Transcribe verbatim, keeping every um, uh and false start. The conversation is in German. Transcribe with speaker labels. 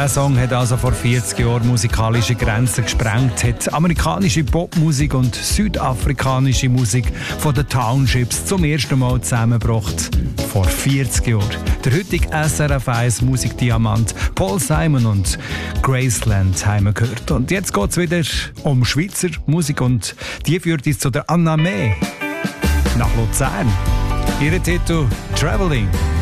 Speaker 1: Der Song hat also vor vierzig Jahren musikalische Grenzen gesprengt, hat amerikanische Popmusik und südafrikanische Musik von den Townships zum ersten Mal zusammengebracht. Vor vierzig Jahren. Der heutige S R F eins Musikdiamant Paul Simon und Graceland haben wir gehört. Und jetzt geht es wieder um Schweizer Musik und die führt uns zu der Anna May nach Luzern. Ihre Titel Traveling.